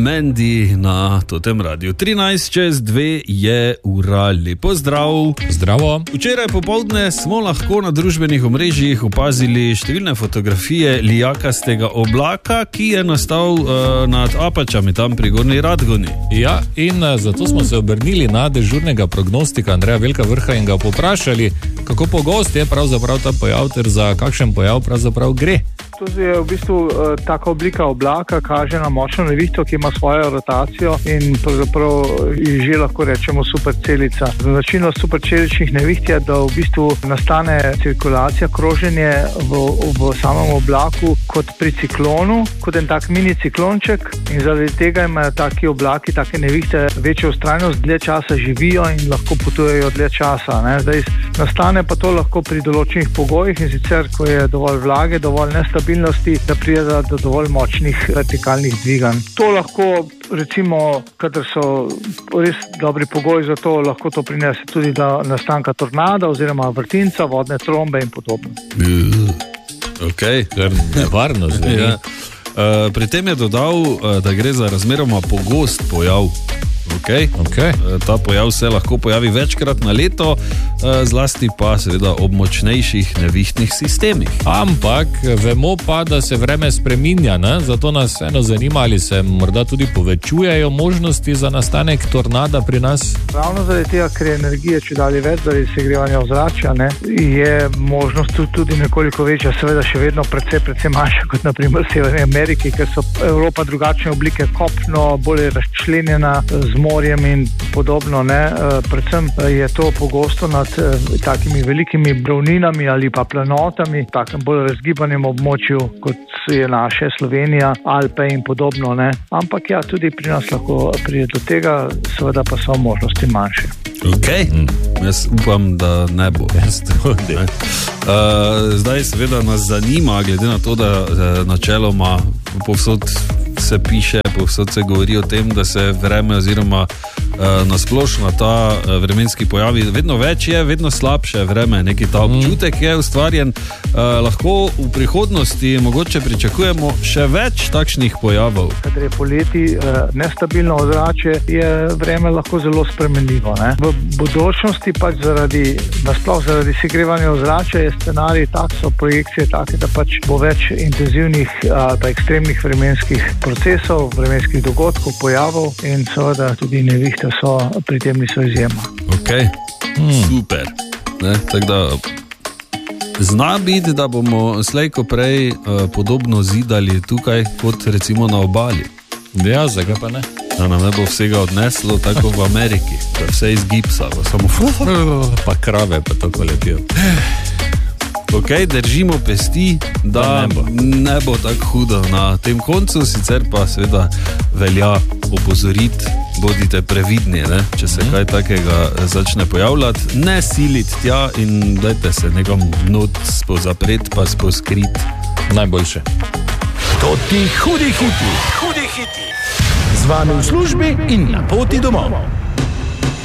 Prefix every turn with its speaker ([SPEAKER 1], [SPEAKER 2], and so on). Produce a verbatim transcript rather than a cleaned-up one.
[SPEAKER 1] Mendi na Totem Radio. trinajst čez dve je ura. Lepo zdrav.
[SPEAKER 2] Zdravo.
[SPEAKER 1] Včeraj popoldne smo lahko na družbenih omrežjih opazili številne fotografije lijakastega oblaka, ki je nastal uh, nad Apačami, tam pri Gornji Radgoni.
[SPEAKER 2] Ja, in uh, zato smo se obrnili na dežurnega prognostika Andreja Velka Vrha in ga poprašali, kako pogost je pravzaprav ta pojav ter za kakšen pojav pravzaprav gre.
[SPEAKER 3] To je v bistvu uh, taka oblika oblaka, kaže na močno nevihto, ki ima svojo rotacijo in pravzaprav že lahko rečemo supercelica. Značilnost superceličnih neviht je, da v bistvu nastane cirkulacija, kroženje v, v samem oblaku kot pri ciklonu, kot en tak mini ciklonček, in zaradi tega imajo taki oblaki, take nevihte večjo vztrajnost, dlje časa živijo in lahko potujejo dlje časa. Ne? Zdaj, nastane pa to lahko pri določenih pogojih, in sicer, ko je dovolj vlage, dovolj nestabilnosti, da pride do dovolj močnih vertikalnih dviganj. To lahko, recimo, kadar so res dobri pogoji za to, lahko to prinese tudi do nastanka tornada oziroma vrtinca, vodne trombe in podobno.
[SPEAKER 1] Ok.
[SPEAKER 2] Nevarno zdaj.
[SPEAKER 1] Ja. Uh, pri tem je dodal, uh, da gre za razmeroma pogost pojav. Okay.
[SPEAKER 2] Okay.
[SPEAKER 1] Ta pojav se lahko pojavi večkrat na leto, zlasti pa seveda ob močnejših nevihtnih sistemih.
[SPEAKER 2] Ampak vemo pa, da se vreme spreminja, ne? Zato nas eno zanima, ali se morda tudi povečujejo možnosti za nastanek tornada pri nas.
[SPEAKER 3] Ravno zaradi tega, ker je energije čedalje več, zaradi segrevanja ozračja, ne, je možnost tudi nekoliko večja, seveda še vedno precej, precej manjša kot na primer v Severni Ameriki, ker so Evropa drugačne oblike, kopno, bolje razčlenjena z morjem in podobno, ne. Predvsem je to pogosto nad takimi velikimi ravninami ali pa planotami, takem bolj razgibanem območju, kot je naše Slovenija, Alpe in podobno, ne. Ampak ja, tudi pri nas lahko pride do tega, seveda pa so možnosti manjše.
[SPEAKER 1] Ok, mm. Jaz upam, da ne bo.
[SPEAKER 2] Jaz tudi.
[SPEAKER 1] Ne? Uh, zdaj seveda nas zanima, glede na to, da načeloma povsod se piše, povsod se govori o tem, da se vreme oziroma uh, nasplošno ta uh, vremenski pojavi vedno več je, vedno slabše vreme, neki ta občutek je ustvarjen. Uh, lahko v prihodnosti mogoče pričakujemo še več takšnih pojavov.
[SPEAKER 3] Kadar je poleti uh, nestabilno ozračje, je vreme lahko zelo spremenljivo. Ne? V budućnosti pač zaradi, nasploh zaradi segrevanja ozračja je scenarij tak, so projekcije take, da pač bo več intenzivnih uh, pa ekstremnih vremenskih procesov, vremenskih dogodkov, pojavov in seveda tudi nevihte so pri tem niso izjema.
[SPEAKER 1] Ok, hmm. Super. Ne, tako da zna biti, da bomo slej ko prej uh, podobno zidali tukaj, kot recimo na obali.
[SPEAKER 2] Ja, zakaj pa ne?
[SPEAKER 1] Da nam ne bo vsega odneslo, tako v Ameriki, da vse iz gipsa, pa samo
[SPEAKER 2] pa krave pa tako letijo.
[SPEAKER 1] Ok, držimo pesti, da, da ne bo, ne bo tako hudo na tem koncu, sicer pa seveda velja opozoriti, bodite previdni, ne? Če se kaj takega začne pojavljati, ne siliti tja in dajte se nekam not spozapret pa sposkrit.
[SPEAKER 2] Najboljše.
[SPEAKER 4] To ti hudi hiti, hudi hiti. Z vami v službi in na poti domov.